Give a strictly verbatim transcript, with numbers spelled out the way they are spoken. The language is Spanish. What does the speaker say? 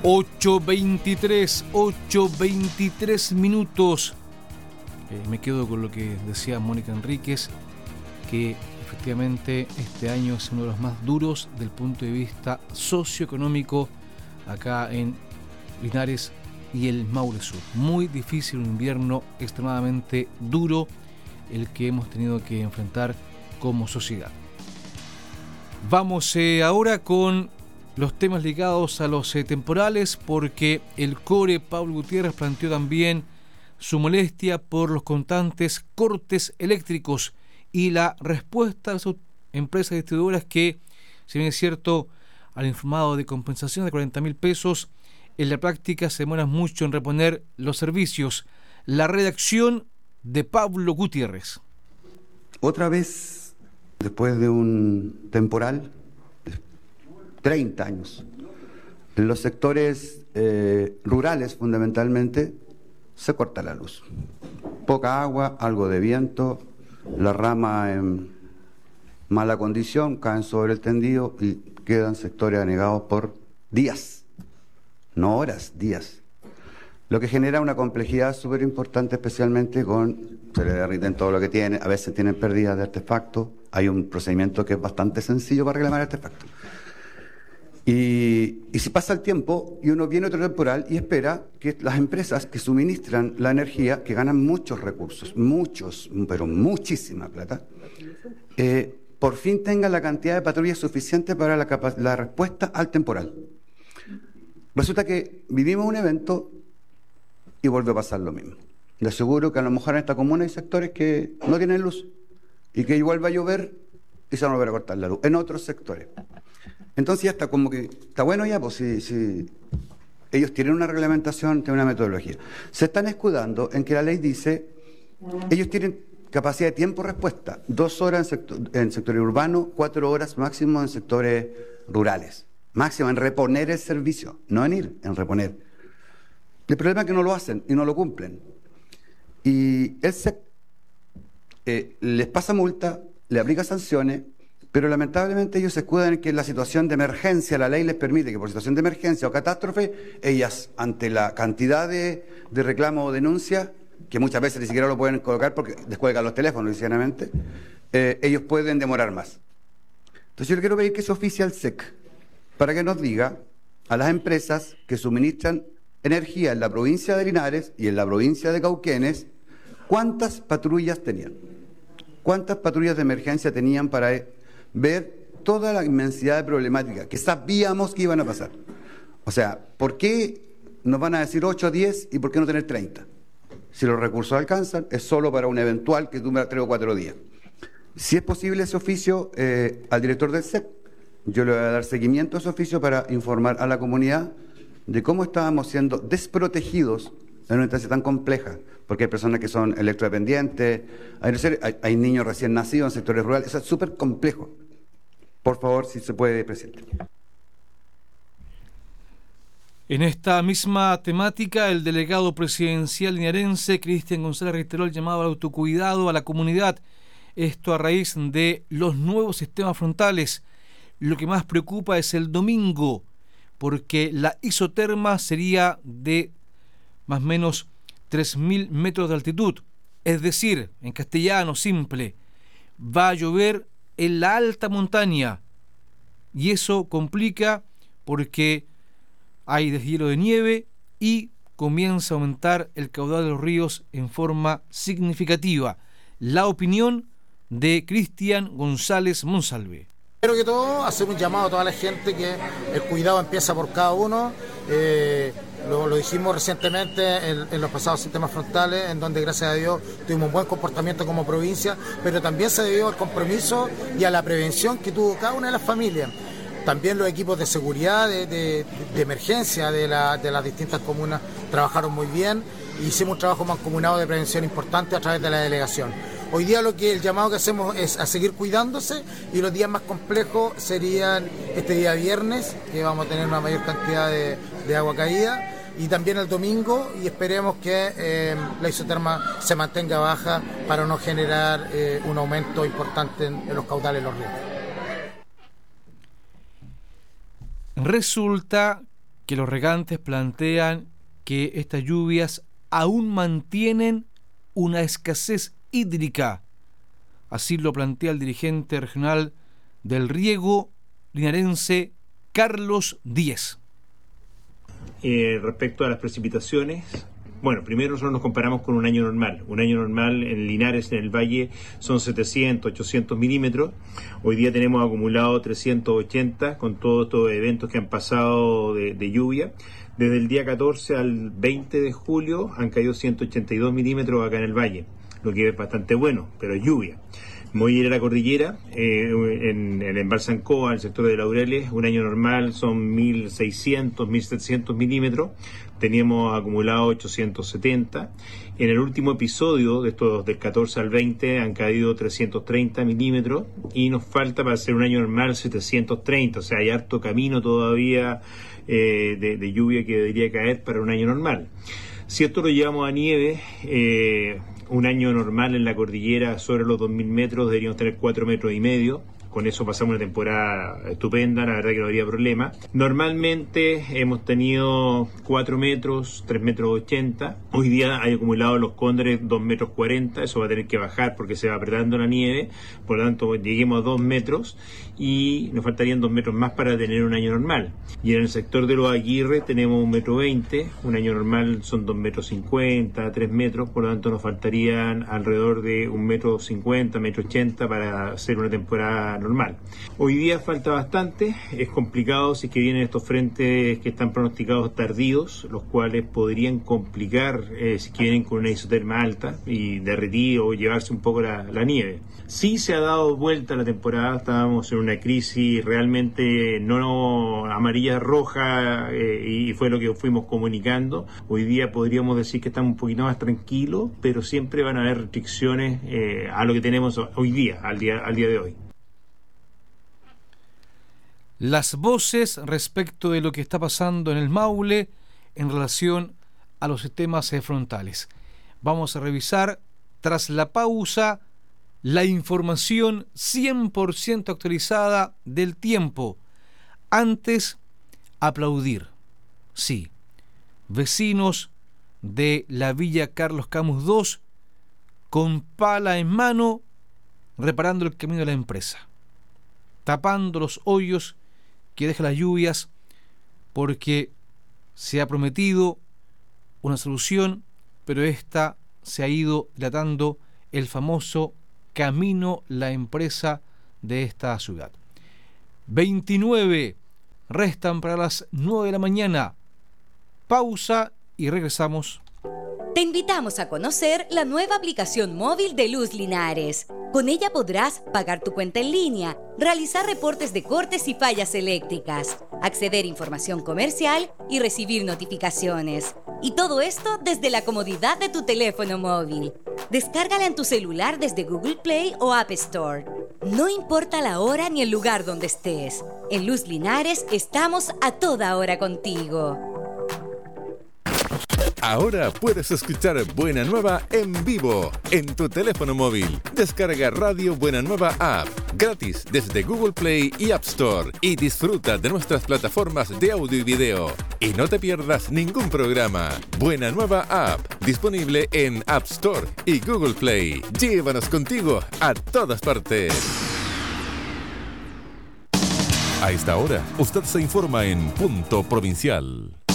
ocho veintitrés, ocho veintitrés minutos. Eh, me quedo con lo que decía Mónica Enríquez, que efectivamente este año es uno de los más duros del punto de vista socioeconómico acá en Linares y el Maule Sur. Muy difícil, un invierno extremadamente duro el que hemos tenido que enfrentar como sociedad. Vamos eh, ahora con los temas ligados a los eh, temporales, porque el CORE Pablo Gutiérrez planteó también su molestia por los constantes cortes eléctricos y la respuesta de sus empresas distribuidoras que, si bien es cierto, han informado de compensación de cuarenta mil pesos, en la práctica se demoran mucho en reponer los servicios. La redacción de Pablo Gutiérrez. Otra vez, después de un temporal, treinta años, en los sectores eh, rurales fundamentalmente, se corta la luz. Poca agua, algo de viento, la rama en mala condición, caen sobre el tendido y quedan sectores anegados por días, no horas, días. Lo que genera una complejidad súper importante, especialmente con, se le derriten todo lo que tiene, a veces tienen pérdidas de artefactos, hay un procedimiento que es bastante sencillo para reclamar artefactos. Y, y si pasa el tiempo y uno viene otro temporal y espera que las empresas que suministran la energía, que ganan muchos recursos, muchos, pero muchísima plata, eh, por fin tengan la cantidad de patrullas suficiente para la, la respuesta al temporal. Resulta que vivimos un evento y vuelve a pasar lo mismo. Le aseguro que a lo mejor en esta comuna hay sectores que no tienen luz y que igual va a llover y se van a volver a cortar la luz en otros sectores. Entonces ya está como que, está bueno ya, pues si, si ellos tienen una reglamentación, tienen una metodología. Se están escudando en que la ley dice, ellos tienen capacidad de tiempo-respuesta, dos horas en, sector, en sectores urbanos, cuatro horas máximo en sectores rurales. Máximo en reponer el servicio, no en ir, en reponer. El problema es que no lo hacen y no lo cumplen. Y el S E C eh, les pasa multa, le aplica sanciones, pero lamentablemente ellos se escudan en que en la situación de emergencia la ley les permite que por situación de emergencia o catástrofe, ellas, ante la cantidad de, de reclamos o denuncias, que muchas veces ni siquiera lo pueden colocar porque descuelgan los teléfonos, sinceramente, eh, ellos pueden demorar más. Entonces yo le quiero pedir que se oficie al S E C para que nos diga a las empresas que suministran energía en la provincia de Linares y en la provincia de Cauquenes, ¿cuántas patrullas tenían? ¿Cuántas patrullas de emergencia tenían para ver toda la inmensidad de problemática que sabíamos que iban a pasar? O sea, ¿por qué nos van a decir ocho o diez y por qué no tener treinta? Si los recursos alcanzan, es solo para un eventual que dura tres o cuatro días. Si es posible ese oficio eh, al director del S E C, yo le voy a dar seguimiento a ese oficio para informar a la comunidad de cómo estábamos siendo desprotegidos en una instancia tan compleja, porque hay personas que son electrodependientes, hay, hay, hay niños recién nacidos en sectores rurales, eso es súper complejo. Por favor, si se puede, presidente. En esta misma temática, el delegado presidencial linarense, Cristian González, reiteró el llamado al autocuidado a la comunidad, esto a raíz de los nuevos sistemas frontales. Lo que más preocupa es el domingo, porque la isoterma sería de más o menos tres mil metros de altitud. Es decir, en castellano simple, va a llover en la alta montaña. Y eso complica porque hay deshielo de nieve y comienza a aumentar el caudal de los ríos en forma significativa. La opinión de Cristian González Monsalve. Primero que todo, hacer un llamado a toda la gente que el cuidado empieza por cada uno. Eh, lo, lo dijimos recientemente en, en los pasados sistemas frontales, en donde gracias a Dios tuvimos un buen comportamiento como provincia, pero también se debió al compromiso y a la prevención que tuvo cada una de las familias. También los equipos de seguridad, de, de, de emergencia de, la, de las distintas comunas trabajaron muy bien. Hicimos un trabajo mancomunado de prevención importante a través de la delegación. Hoy día lo que el llamado que hacemos es a seguir cuidándose, y los días más complejos serían este día viernes, que vamos a tener una mayor cantidad de, de agua caída, y también el domingo, y esperemos que eh, la isoterma se mantenga baja para no generar eh, un aumento importante en, en los caudales de los ríos. Resulta que los regantes plantean que estas lluvias aún mantienen una escasez hídrica. Así lo plantea el dirigente regional del riego linarense, Carlos Díez. Eh, respecto a las precipitaciones, bueno, primero nosotros nos comparamos con un año normal. Un año normal en Linares, en el Valle, son setecientos, ochocientos milímetros. Hoy día tenemos acumulado trescientos ochenta con todos estos eventos que han pasado de, de lluvia. Desde el día catorce al veinte de julio han caído ciento ochenta y dos milímetros acá en el Valle, lo que es bastante bueno, pero es lluvia. Me voy a ir a la cordillera, eh, en, en el Embalse Ancoa, en el sector de Laureles. Un año normal son mil seiscientos, mil setecientos milímetros. Teníamos acumulado ochocientos setenta. En el último episodio, de estos del catorce al veinte, han caído trescientos treinta milímetros y nos falta para hacer un año normal setecientos treinta. O sea, hay harto camino todavía eh, de, de lluvia que debería caer para un año normal. Si esto lo llevamos a nieve, eh, un año normal en la cordillera sobre los dos mil metros deberíamos tener cuatro metros y medio. Con eso pasamos una temporada estupenda, la verdad que no habría problema. Normalmente hemos tenido cuatro metros, tres metros ochenta. Hoy día hay acumulado los cóndores dos metros cuarenta, eso va a tener que bajar porque se va apretando la nieve, por lo tanto lleguemos a dos metros y nos faltarían dos metros más para tener un año normal. Y en el sector de los Aguirre tenemos un metro veinte, un año normal son dos metros cincuenta, tres metros, por lo tanto nos faltarían alrededor de un metro cincuenta, metro ochenta para hacer una temporada normal. Hoy día falta bastante, es complicado si es que vienen estos frentes que están pronosticados tardíos, los cuales podrían complicar eh, si es que vienen con una isoterma alta y derretir o llevarse un poco la, la nieve. Sí se ha dado vuelta la temporada, estábamos en una crisis realmente no amarilla, roja, eh, y fue lo que fuimos comunicando. Hoy día podríamos decir que estamos un poquito más tranquilos, pero siempre van a haber restricciones eh, a lo que tenemos hoy día, al día, al día de hoy. Las voces respecto de lo que está pasando en el Maule en relación a los sistemas frontales. Vamos a revisar, tras la pausa, la información cien por ciento actualizada del tiempo. Antes, aplaudir. Sí, vecinos de la Villa Carlos Camus dos, con pala en mano, reparando el camino de la empresa, tapando los hoyos que deja las lluvias, porque se ha prometido una solución, pero esta se ha ido dilatando, el famoso camino la empresa de esta ciudad. veintinueve restan para las nueve de la mañana. Pausa y regresamos. Te invitamos a conocer la nueva aplicación móvil de Luz Linares. Con ella podrás pagar tu cuenta en línea, realizar reportes de cortes y fallas eléctricas, acceder a información comercial y recibir notificaciones. Y todo esto desde la comodidad de tu teléfono móvil. Descárgala en tu celular desde Google Play o App Store. No importa la hora ni el lugar donde estés. En Luz Linares estamos a toda hora contigo. Ahora puedes escuchar Buena Nueva en vivo en tu teléfono móvil. Descarga Radio Buena Nueva App gratis desde Google Play y App Store y disfruta de nuestras plataformas de audio y video. Y no te pierdas ningún programa. Buena Nueva App, disponible en App Store y Google Play. Llévanos contigo a todas partes. A esta hora, usted se informa en Punto Provincial.